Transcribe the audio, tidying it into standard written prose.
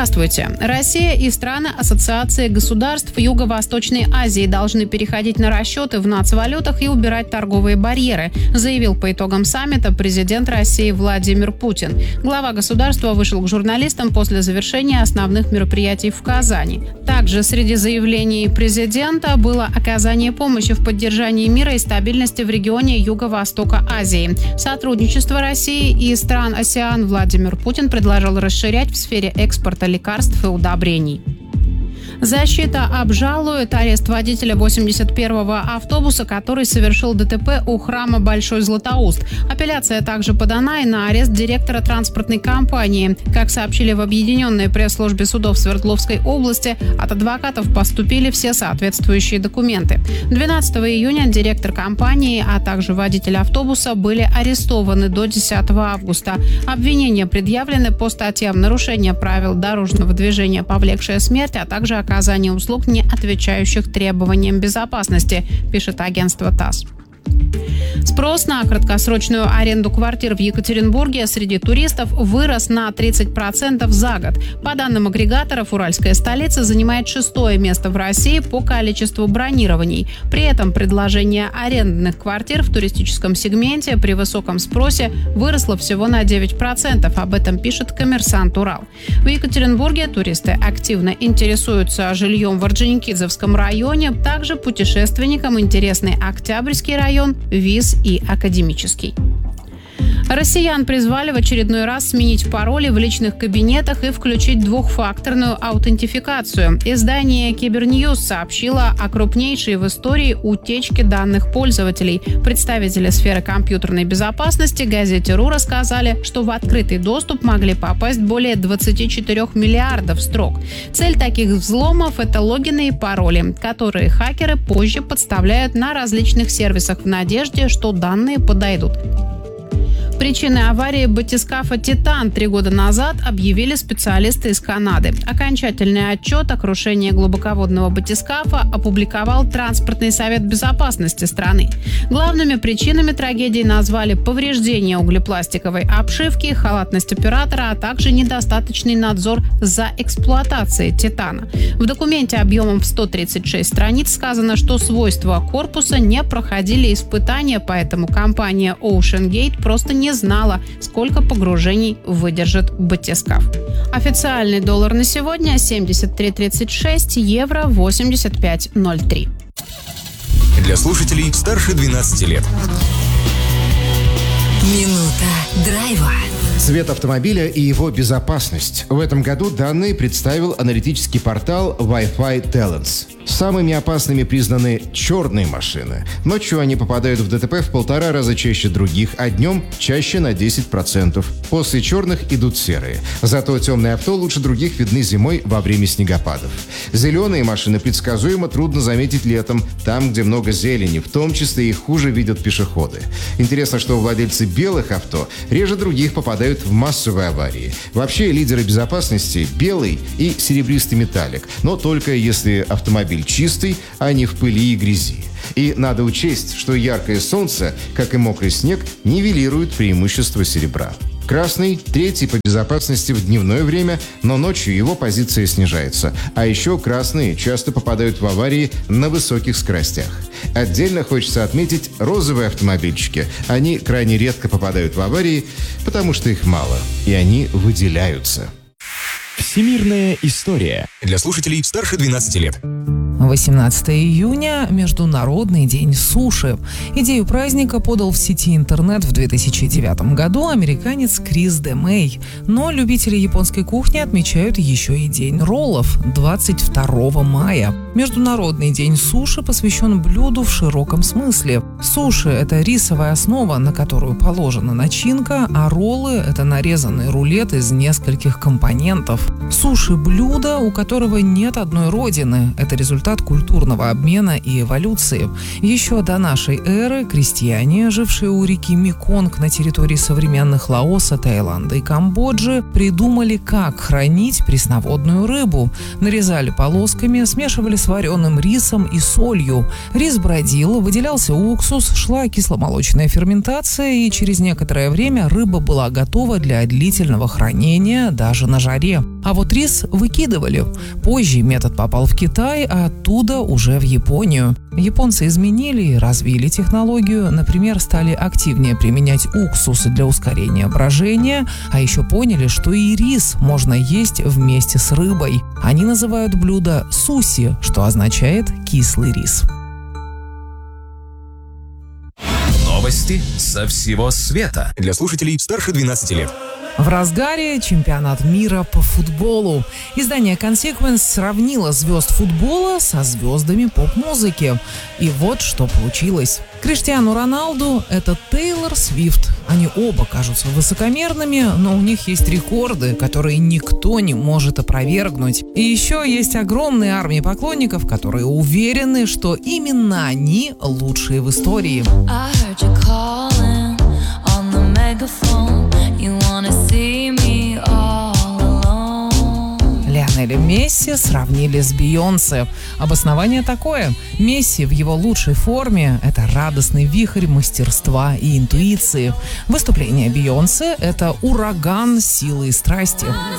Здравствуйте. Россия и страны Ассоциации государств Юго-Восточной Азии должны переходить на расчеты в нацвалютах и убирать торговые барьеры, заявил по итогам саммита президент России Владимир Путин. Глава государства вышел к журналистам после завершения основных мероприятий в Казани. Также среди заявлений президента было оказание помощи в поддержании мира и стабильности в регионе Юго-Востока Азии. Сотрудничество России и стран АСЕАН Владимир Путин предложил расширять в сфере экспорта лекарств и удобрений. Защита обжалует арест водителя 81-го автобуса, который совершил ДТП у храма Большой Златоуст. Апелляция также подана и на арест директора транспортной компании. Как сообщили в Объединенной пресс-службе судов Свердловской области, от адвокатов поступили все соответствующие документы. 12 июня директор компании, а также водитель автобуса были арестованы до 10 августа. Обвинения предъявлены по статьям нарушения правил дорожного движения, повлекшее смерть, а также оказание услуг, не отвечающих требованиям безопасности, пишет агентство ТАСС. Спрос на краткосрочную аренду квартир в Екатеринбурге среди туристов вырос на 30% за год. По данным агрегаторов, уральская столица занимает 6-е место в России по количеству бронирований. При этом предложение арендных квартир в туристическом сегменте при высоком спросе выросло всего на 9%. Об этом пишет «Коммерсант Урал». В Екатеринбурге туристы активно интересуются жильем в Орджоникидзевском районе. Также путешественникам интересны Октябрьский район, ВИЗ и Академический. Россиян призвали в очередной раз сменить пароли в личных кабинетах и включить двухфакторную аутентификацию. Издание Киберньюз сообщило о крупнейшей в истории утечке данных пользователей. Представители сферы компьютерной безопасности газете РУ рассказали, что в открытый доступ могли попасть более 24 миллиардов строк. Цель таких взломов – это логины и пароли, которые хакеры позже подставляют на различных сервисах в надежде, что данные подойдут. Причиной аварии батискафа «Титан» 3 года назад объявили специалисты из Канады. Окончательный отчет о крушении глубоководного батискафа опубликовал Транспортный совет безопасности страны. Главными причинами трагедии назвали повреждение углепластиковой обшивки, халатность оператора, а также недостаточный надзор за эксплуатацией «Титана». В документе объемом в 136 страниц сказано, что свойства корпуса не проходили испытания, поэтому компания OceanGate просто не знала, сколько погружений выдержит батискаф. Официальный доллар на сегодня 73.36, евро 85.03. Для слушателей старше 12 лет. Минута драйва. Цвет автомобиля и его безопасность. В этом году данные представил аналитический портал Wi-Fi Talents. Самыми опасными признаны черные машины. Ночью они попадают в ДТП в 1,5 раза чаще других, а днем чаще на 10%. После черных идут серые. Зато темные авто лучше других видны зимой во время снегопадов. Зеленые машины предсказуемо трудно заметить летом, там, где много зелени, в том числе их хуже видят пешеходы. Интересно, что владельцы белых авто реже других попадают в массовые аварии. Вообще лидеры безопасности – белый и серебристый металлик, но только если автомобиль чистый, а не в пыли и грязи. И надо учесть, что яркое солнце, как и мокрый снег, нивелирует преимущество серебра. Красный – третий по безопасности в дневное время, но ночью его позиция снижается. А еще красные часто попадают в аварии на высоких скоростях. Отдельно хочется отметить розовые автомобильчики. Они крайне редко попадают в аварии, потому что их мало, и они выделяются. Всемирная история. Для слушателей старше 12 лет. 18 июня – Международный день суши. Идею праздника подал в сети интернет в 2009 году американец Крис Де Мэй. Но любители японской кухни отмечают еще и день роллов – 22 мая. Международный день суши посвящен блюду в широком смысле. Суши – это рисовая основа, на которую положена начинка, а роллы – это нарезанный рулет из нескольких компонентов. Суши – блюдо, у которого нет одной родины. Это результат культурного обмена и эволюции. Еще до нашей эры крестьяне, жившие у реки Меконг на территории современных Лаоса, Таиланда и Камбоджи, придумали, как хранить пресноводную рыбу. Нарезали полосками, смешивали с вареным рисом и солью. Рис бродил, выделялся уксус, уксус шла кисломолочная ферментация, и через некоторое время рыба была готова для длительного хранения даже на жаре. А вот рис выкидывали. Позже метод попал в Китай, а оттуда уже в Японию. Японцы изменили и развили технологию. Например, стали активнее применять уксус для ускорения брожения, а еще поняли, что и рис можно есть вместе с рыбой. Они называют блюдо суси, что означает кислый рис. Новости со всего света. Для слушателей старше 12 лет. В разгаре чемпионат мира по футболу. Издание Consequence сравнило звезд футбола со звездами поп-музыки. И вот что получилось. Криштиану Роналду – это Тейлор Свифт. Они оба кажутся высокомерными, но у них есть рекорды, которые никто не может опровергнуть. И еще есть огромная армия поклонников, которые уверены, что именно они лучшие в истории. Лионеля Месси сравнили с Бейонсе. Обоснование такое. Месси в его лучшей форме – это радостный вихрь мастерства и интуиции. Выступление Бейонсе – это ураган силы и страсти.